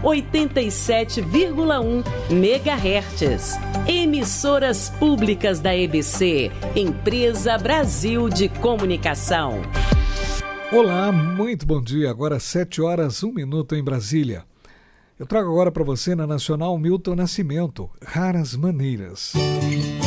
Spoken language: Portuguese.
87,1 MHz. Emissoras públicas da EBC, Empresa Brasil de Comunicação. Olá, muito bom dia. Agora 7h01 em Brasília. Eu trago agora para você na Nacional Milton Nascimento, Raras Maneiras.